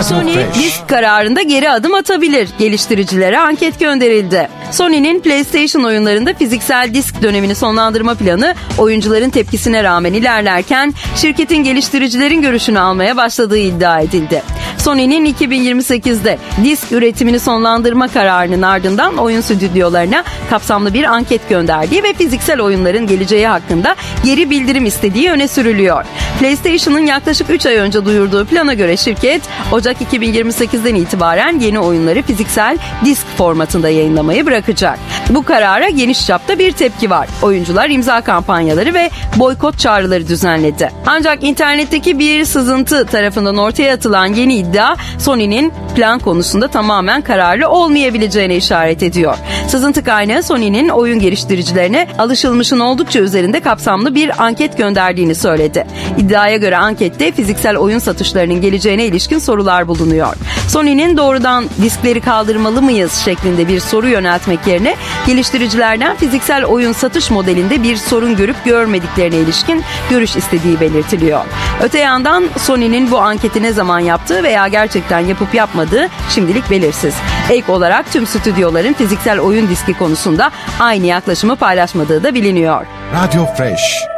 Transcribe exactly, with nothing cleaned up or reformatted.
Sony Fresh. disk kararında geri adım atabilir. Geliştiricilere anket gönderildi. Sony'nin PlayStation oyunlarında fiziksel disk dönemini sonlandırma planı oyuncuların tepkisine rağmen ilerlerken şirketin geliştiricilerin görüşünü almaya başladığı iddia edildi. Sony'nin iki bin yirmi sekizde disk üretimini sonlandırma kararının ardından oyun stüdyolarına kapsamlı bir anket gönderdiği ve fiziksel oyunların geleceği hakkında geri bildirim istediği öne sürülüyor. PlayStation'ın yaklaşık üç ay önce duyurduğu plana göre şirket Ocak iki bin yirmi sekizden itibaren yeni oyunları fiziksel disk formatında yayınlamayı bırakacak. Bu karara geniş çapta bir tepki var. Oyuncular imza kampanyaları ve boykot çağrıları düzenledi. Ancak internetteki bir sızıntı tarafından ortaya atılan yeni iddia Sony'nin plan konusunda tamamen kararlı olmayabileceğine işaret ediyor. Sızıntı kaynağı Sony'nin oyun geliştiricilerine alışılmışın oldukça üzerinde kapsamlı bir anket gönderdiğini söyledi. İddiaya göre ankette fiziksel oyun satışlarının geleceğine ilişkin sorular bulunuyor. Sony'nin doğrudan diskleri kaldırmalı mıyız şeklinde bir soru yöneltmek yerine geliştiricilerden fiziksel oyun satış modelinde bir sorun görüp görmediklerine ilişkin görüş istediği belirtiliyor. Öte yandan Sony'nin bu anketi ne zaman yaptığı veya gerçekten yapıp yapmadığı şimdilik belirsiz. Ek olarak tüm stüdyoların fiziksel oyun diski konusunda aynı yaklaşımı paylaşmadığı da biliniyor. Radio Fresh.